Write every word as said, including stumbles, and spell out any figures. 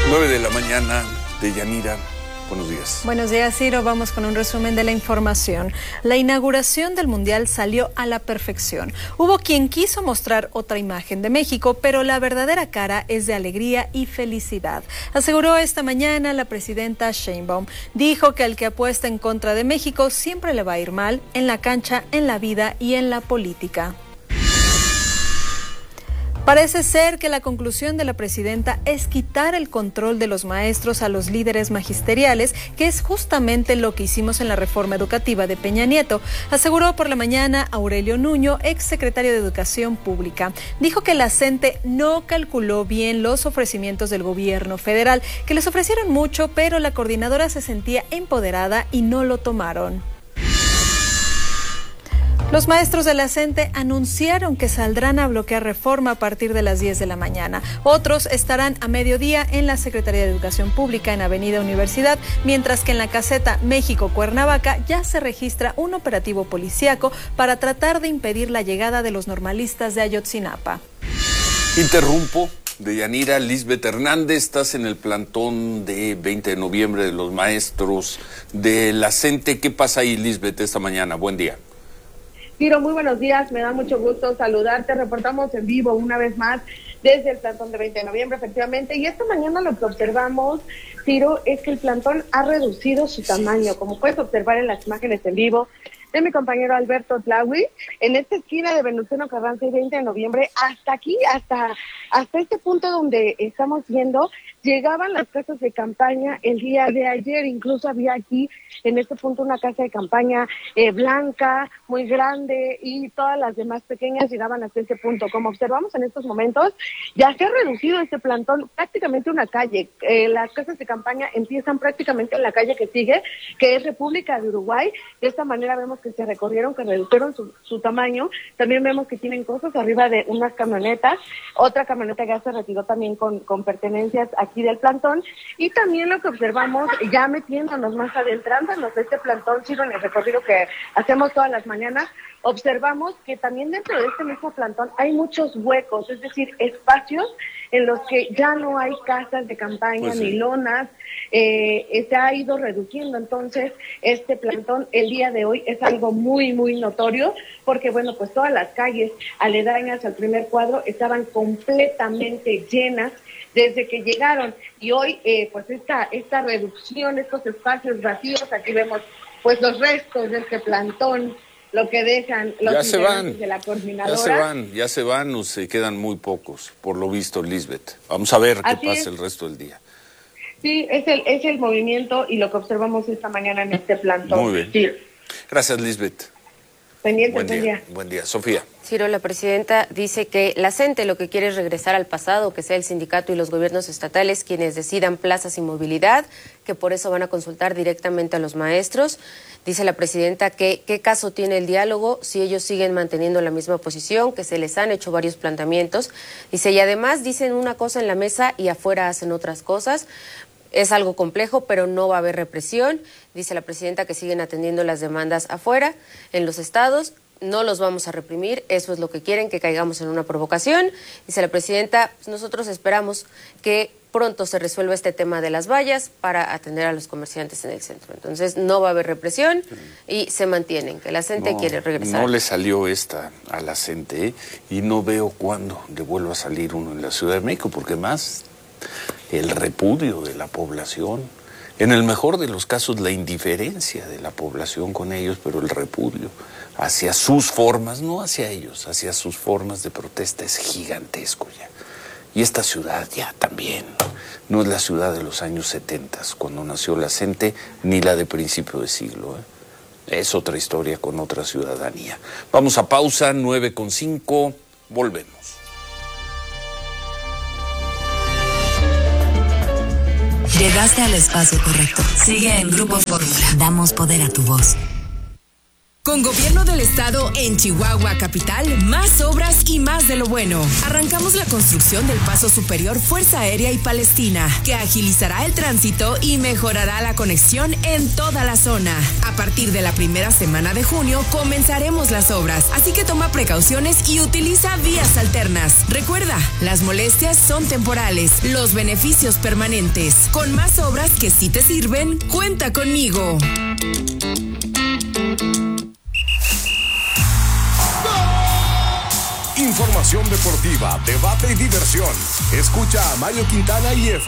nueve de la mañana. Deyanira, buenos días. Buenos días, Ciro. Vamos con un resumen de la información. La inauguración del Mundial salió a la perfección. Hubo quien quiso mostrar otra imagen de México, pero la verdadera cara es de alegría y felicidad. Aseguró esta mañana la presidenta Sheinbaum. Dijo que al que apuesta en contra de México siempre le va a ir mal en la cancha, en la vida y en la política. Parece ser que la conclusión de la presidenta es quitar el control de los maestros a los líderes magisteriales, que es justamente lo que hicimos en la reforma educativa de Peña Nieto, aseguró por la mañana Aurelio Nuño, exsecretario de Educación Pública. Dijo que la CENTE no calculó bien los ofrecimientos del gobierno federal, que les ofrecieron mucho, pero la coordinadora se sentía empoderada y no lo tomaron. Los maestros de la CENTE anunciaron que saldrán a bloquear reforma a partir de las diez de la mañana. Otros estarán a mediodía en la Secretaría de Educación Pública en Avenida Universidad, mientras que en la caseta México-Cuernavaca ya se registra un operativo policíaco para tratar de impedir la llegada de los normalistas de Ayotzinapa. Interrumpo. Deyanira, Lisbeth Hernández, estás en el plantón de veinte de noviembre de los maestros de la CENTE. ¿Qué pasa ahí, Lisbeth, esta mañana? Buen día. Ciro, muy buenos días, me da mucho gusto saludarte, reportamos en vivo una vez más desde el plantón de veinte de noviembre, efectivamente, y esta mañana lo que observamos, Ciro, es que el plantón ha reducido su tamaño, como puedes observar en las imágenes en vivo de mi compañero Alberto Tlawi, en esta esquina de Venustiano Carranza y veinte de noviembre, hasta aquí, hasta, hasta este punto donde estamos viendo, llegaban las casas de campaña el día de ayer, incluso había aquí en este punto una casa de campaña eh, blanca, muy grande, y todas las demás pequeñas llegaban hasta este punto. Como observamos en estos momentos, ya se ha reducido este plantón prácticamente una calle. Eh, las casas de campaña empiezan prácticamente en la calle que sigue, que es República de Uruguay. De esta manera vemos que se recorrieron, que redujeron su, su tamaño. También vemos que tienen cosas arriba de unas camionetas, otra camioneta ya se retiró también con, con pertenencias aquí del plantón, y también lo que observamos, ya metiéndonos más adentrándonos de este plantón, Ciro, en el recorrido que hacemos todas las mañanas, observamos que también dentro de este mismo plantón hay muchos huecos, es decir, espacios en los que ya no hay casas de campaña, pues sí, ni lonas, eh, se ha ido reduciendo. Entonces este plantón el día de hoy es algo muy, muy notorio, porque bueno, pues todas las calles aledañas al primer cuadro estaban completamente llenas desde que llegaron, y hoy eh, pues esta, esta reducción, estos espacios vacíos, aquí vemos pues los restos de este plantón, lo que dejan los ya se van, de la coordinadora. Ya se van, ya se van, o se quedan muy pocos, por lo visto, Lisbeth. Vamos a ver qué Así pasa es. el resto del día. Sí, es el, es el movimiento y lo que observamos esta mañana en este plantón. Muy bien. Sí. Gracias, Lisbeth. Pendiente, buen buen día. día. Buen día. Sofía. Ciro, la presidenta dice que la CENTE lo que quiere es regresar al pasado, que sea el sindicato y los gobiernos estatales quienes decidan plazas y movilidad, que por eso van a consultar directamente a los maestros. Dice la presidenta que qué caso tiene el diálogo si ellos siguen manteniendo la misma posición, que se les han hecho varios planteamientos. Dice, y además dicen una cosa en la mesa y afuera hacen otras cosas. Es algo complejo, pero no va a haber represión. Dice la presidenta que siguen atendiendo las demandas afuera, en los estados. No los vamos a reprimir, eso es lo que quieren, que caigamos en una provocación. Dice la presidenta, pues nosotros esperamos que pronto se resuelva este tema de las vallas para atender a los comerciantes en el centro. Entonces no va a haber represión y se mantienen, que la CENTE no, quiere regresar. No le salió esta a la CENTE, ¿eh? Y no veo cuándo le vuelva a salir uno en la Ciudad de México, porque más el repudio de la población, en el mejor de los casos la indiferencia de la población con ellos, pero el repudio hacia sus formas, no hacia ellos, hacia sus formas de protesta es gigantesco ya. Y esta ciudad ya también no es la ciudad de los años setenta, cuando nació la CENTE, ni la de principio de siglo, ¿eh? Es otra historia con otra ciudadanía. Vamos a pausa, nueve con cinco, volvemos. Llegaste al espacio correcto. Sigue en Grupo Fórmula. Damos poder a tu voz. Con Gobierno del Estado en Chihuahua Capital, más obras y más de lo bueno. Arrancamos la construcción del Paso Superior Fuerza Aérea y Palestina, que agilizará el tránsito y mejorará la conexión en toda la zona. A partir de la primera semana de junio comenzaremos las obras, así que toma precauciones y utiliza vías alternas. Recuerda, las molestias son temporales, los beneficios permanentes. Con más obras que sí te sirven, cuenta conmigo. Información deportiva, debate y diversión. Escucha a Mario Quintana y Efra